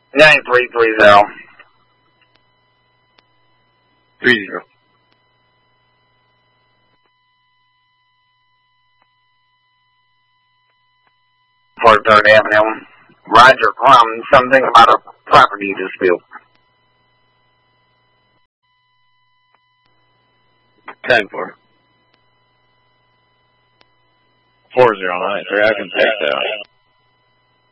9330. 30. 43rd Avenue. Roger Plum, something about a property dispute. 10-4. 409. Sir, I can take that.